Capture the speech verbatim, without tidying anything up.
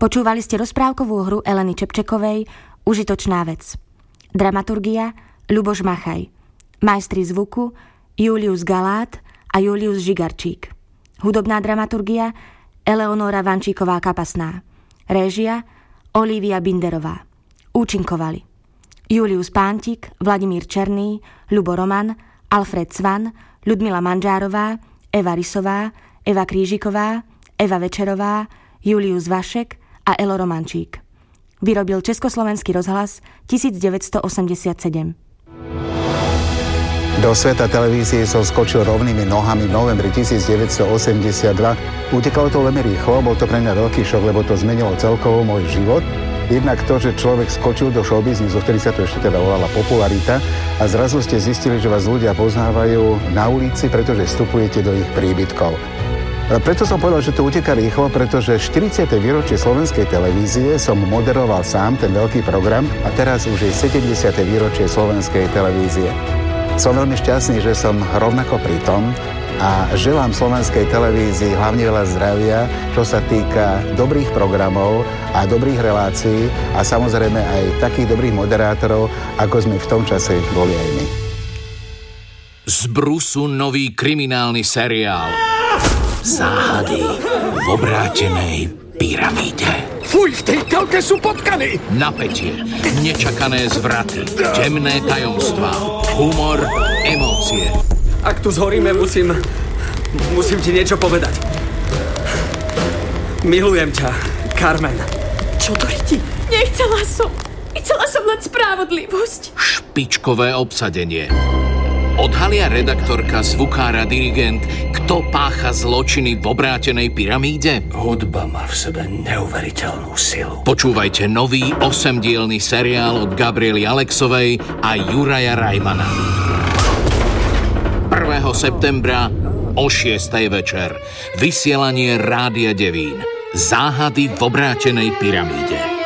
Počúvali ste rozprávkovú hru Eleny Čepčekovej Užitočná vec. Dramaturgia Ľuboš Machaj. Majstri zvuku Julius Galát a Julius Žigarčík. Hudobná dramaturgia Eleonóra Vančíková-Kapasná. Réžia Olivia Binderová. Účinkovali Julius Pántik, Vladimír Černý, Ľubo Roman, Alfred Cvan, Ľudmila Manžárová, Eva Rysová, Eva Krížiková, Eva Večerová, Julius Vašek a Elo Romančík. Vyrobil Československý rozhlas devätnásťstoosemdesiatsedem. Do sveta televízie som skočil rovnými nohami v novembri devätnásťstoosemdesiatdva. Utekalo to veľmi rýchlo, bol to pre mňa veľký šok, lebo to zmenilo celkovo môj život. Jednak to, že človek skočil do showbiznisu, vtedy sa to ešte teda volala popularita, a zrazu ste zistili, že vás ľudia poznávajú na ulici, pretože vstupujete do ich príbytkov. Preto som povedal, že to uteká rýchlo, pretože štyridsiate výročie slovenskej televízie som moderoval sám, ten veľký program, a teraz už je sedemdesiate výročie slovenskej televízie. Som veľmi šťastný, že som rovnako pri tom a želám slovenskej televízii hlavne veľa zdravia, čo sa týka dobrých programov a dobrých relácií a samozrejme aj takých dobrých moderátorov, ako sme v tom čase boli aj my. Z brusu nový kriminálny seriál Záhady v obrátenej pyramíde. Fuj, v tej telke sú potkany! Napätie, nečakané zvraty, temné tajomstvá, humor, emócie. Ak tu zhoríme, musím... musím ti niečo povedať. Milujem ťa, Carmen. Čo to ti? Nechcela som. Chcela som len spravodlivosť. Špičkové obsadenie. Odhalia redaktorka, zvukár a dirigent, kto pácha zločiny v obrátenej pyramíde? Hudba má v sebe neuveriteľnú silu. Počúvajte nový osemdielny seriál od Gabriely Alexovej a Juraja Rajmana. prvého septembra o šiestej večer. Vysielanie Rádia Devín. Záhady v obrátenej pyramíde.